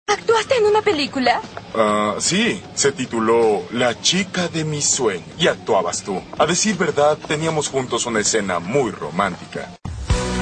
¿Actuaste en una película? Sí, se tituló La chica de mis sueños y actuabas tú. A decir verdad, teníamos juntos una escena muy romántica.